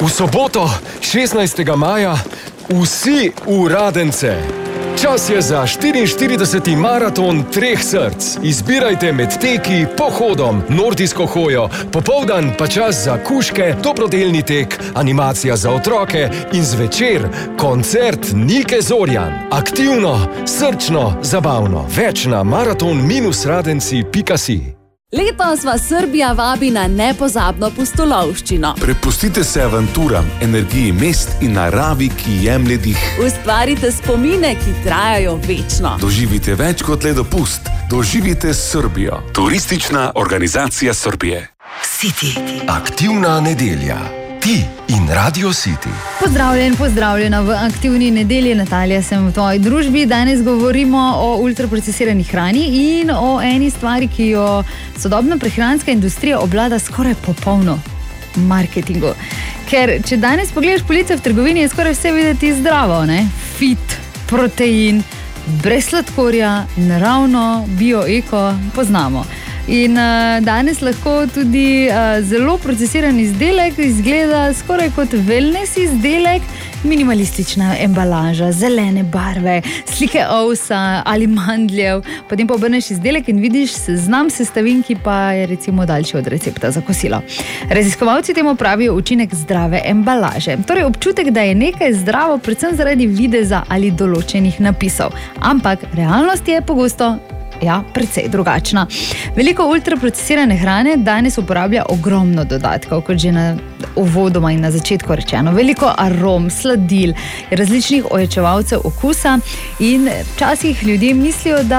V soboto, 16. maja, vsi v Radence. Čas je za 44. maraton treh src. Izbirajte med teki, pohodom, nordijsko hojo, popoldan pa čas za kuške, dobrodelni tek, animacija za otroke in zvečer koncert Nike Zorjan. Aktivno, srčno, zabavno. Več na maraton-radenci.si. Letos vas Srbija vabi na nepozabno pustolovščino. Prepustite se avanturam, energiji mest in naravi, ki jemlje dih. Ustvarite spomine, ki trajajo večno. Doživite več kot le dopust. Doživite Srbijo. Turistična organizacija Srbije. City. Aktivna nedelja. Ti in Radio City. Pozdravljena v Aktivni nedelji. Natalija, sem v tvoji družbi. Danes govorimo o ultraprocesirani hrani in o eni stvari, ki jo sodobna prehranska industrija obvlada skoraj popolno. Marketingu. Ker če danes pogledaš police v trgovini, je skoraj vse videti zdravo, ne? Fit, protein, brez sladkorja, naravno, bio, eko, poznamo. In danes lahko tudi zelo procesiran izdelek izgleda skoraj kot wellness izdelek, minimalistična embalaža, zelene barve, slike ovsa ali mandljev, potem pa obrneš izdelek in vidiš seznam sestavin, ki pa je recimo daljši od recepta za kosilo. Raziskovalci temu pravijo učinek zdrave embalaže. Torej občutek, da je nekaj zdravo, predvsem zaradi videza ali določenih napisov. Ampak realnost je pogosto precej drugačna. Veliko ultraprocesirane hrane danes uporablja ogromno dodatkov, kot že na uvodoma in na začetku rečeno. Veliko arom, sladil, različnih ojačevalcev okusa in včasih ljudje mislijo, da